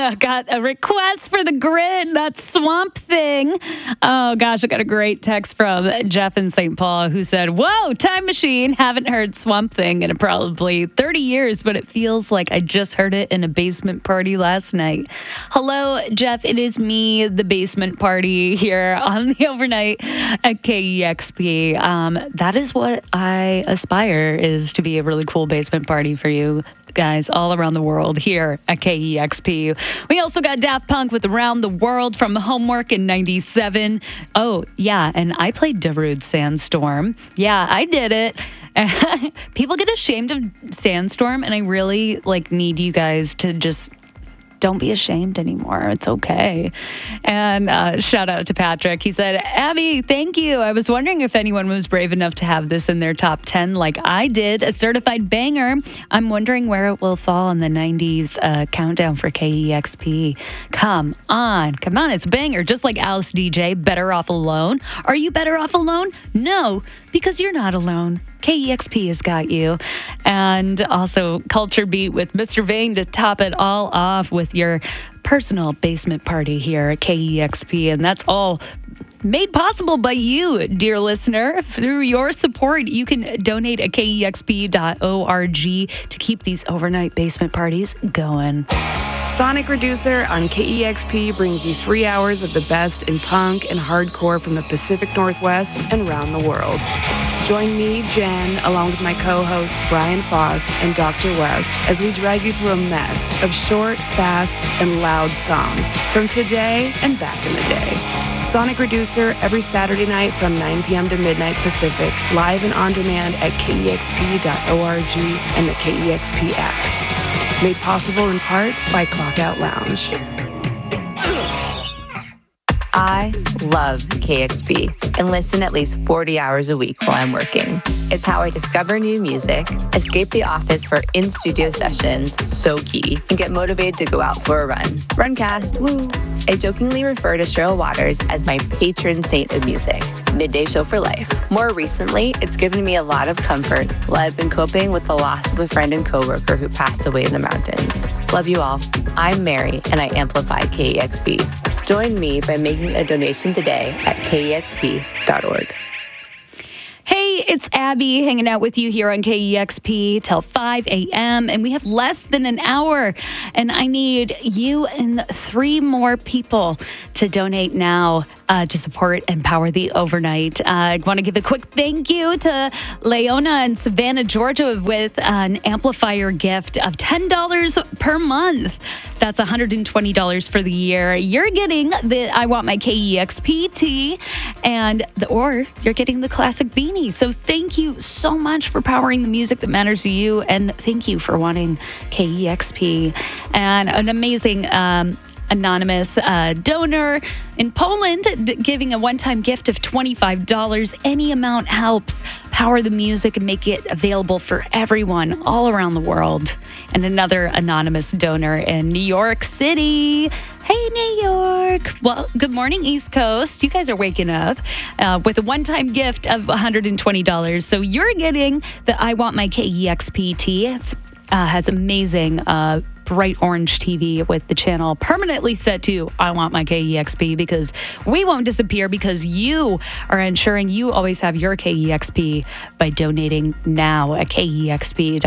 Got a request for the grid. That's Swamp Thing. Oh, gosh, I got a great text from Jeff in St. Paul who said, whoa, time machine. Haven't heard Swamp Thing in probably 30 years, but it feels like I just heard it in a basement party last night. Hello, Jeff. It is me, the basement party here on the overnight at KEXP. That is what I aspire, is to be a really cool basement party for you guys all around the world here at KEXP. We also got Daft Punk with Around the World from Homework in 97. Oh, yeah, and I played Darude Sandstorm. Yeah, I did it. People get ashamed of Sandstorm, and I really need you guys to just don't be ashamed anymore. It's okay. And shout out to Patrick. He said, Abby, thank you. I was wondering if anyone was brave enough to have this in their top 10 like I did. A certified banger. I'm wondering where it will fall in the 90s countdown for KEXP. Come on. It's a banger. Just like Alice DJ, Better Off Alone. Are you better off alone? No, because you're not alone. KEXP has got you. And also Culture Beat with Mr. Vane to top it all off with your personal basement party here at KEXP. And that's all made possible by you, dear listener. Through your support, you can donate at KEXP.org to keep these overnight basement parties going. Sonic Reducer on KEXP brings you 3 hours of the best in punk and hardcore from the Pacific Northwest and around the world. Join me, Jen, along with my co-hosts Brian Foss and Dr. West, as we drag you through a mess of short, fast, and loud songs from today and back in the day. Sonic Reducer every Saturday night from 9 p.m. to midnight Pacific, live and on demand at KEXP.org and the KEXP apps. Made possible in part by Clockout Lounge. I love KEXP and listen at least 40 hours a week while I'm working. It's how I discover new music, escape the office for in-studio sessions, so key, and get motivated to go out for a run. Runcast, woo! I jokingly refer to Cheryl Waters as my patron saint of music. Midday show for life. More recently, it's given me a lot of comfort while I've been coping with the loss of a friend and coworker who passed away in the mountains. Love you all. I'm Mary, and I amplify KEXP. Join me by making a donation today at KEXP.org. Hey, it's Abby hanging out with you here on KEXP till 5 a.m. And we have less than an hour. And I need you and 3 more people to donate now to support and power the overnight. I want to give a quick thank you to Leona and Savannah, Georgia, with an amplifier gift of $10 per month. That's $120 for the year. You're getting the I Want My KEXP tee, or you're getting the classic beanie. So thank you so much for powering the music that matters to you, and thank you for wanting KEXP. And an amazing anonymous donor in Poland giving a one-time gift of $25. Any amount helps power the music and make it available for everyone all around the world. And another anonymous donor in New York City. Hey, New York. Well, good morning, East Coast. You guys are waking up with a one-time gift of $120. So you're getting the I Want My KEXP tee. It has amazing bright orange TV with the channel permanently set to I Want My KEXP, because we won't disappear, because you are ensuring you always have your KEXP by donating now at KEXP.org.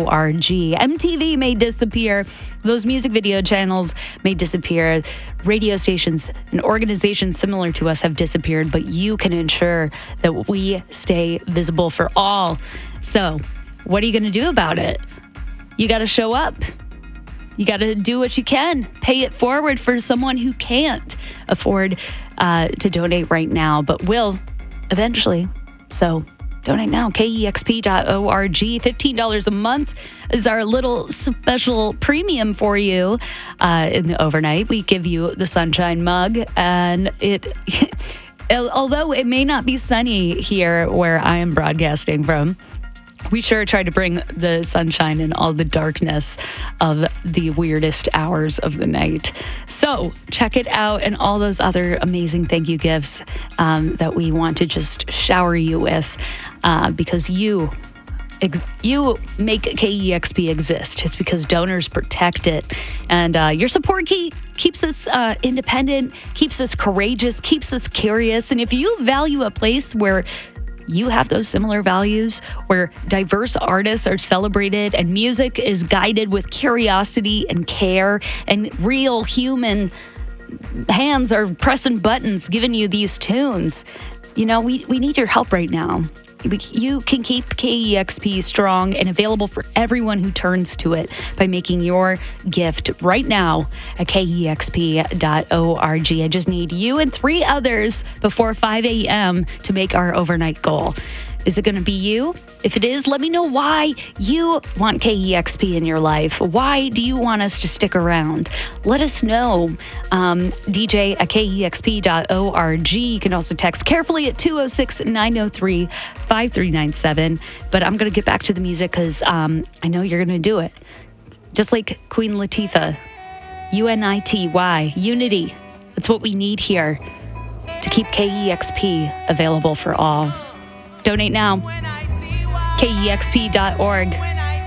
MTV may disappear. Those music video channels may disappear. Radio stations and organizations similar to us have disappeared, but you can ensure that we stay visible for all. So what are you going to do about it? You got to show up. You got to do what you can. Pay it forward for someone who can't afford to donate right now, but will eventually. So donate now. KEXP.org. $15 a month is our little special premium for you in the overnight. We give you the Sunshine mug, and it... although it may not be sunny here where I am broadcasting from, we sure try to bring the sunshine and all the darkness of the weirdest hours of the night. So check it out, and all those other amazing thank you gifts that we want to just shower you with, because you you make KEXP exist. It's because donors protect it. And your support keeps us independent, keeps us courageous, keeps us curious. And if you value a place where you have those similar values, where diverse artists are celebrated and music is guided with curiosity and care, and real human hands are pressing buttons, giving you these tunes, we need your help right now. You can keep KEXP strong and available for everyone who turns to it by making your gift right now at KEXP.org. I just need you and 3 others before 5 a.m. to make our overnight goal. Is it going to be you? If it is, let me know why you want KEXP in your life. Why do you want us to stick around? Let us know. DJ at KEXP.org. You can also text carefully at 206-903-5397. But I'm going to get back to the music because I know you're going to do it. Just like Queen Latifah. UNITY. Unity. That's what we need here to keep KEXP available for all. Donate now. KEXP.org.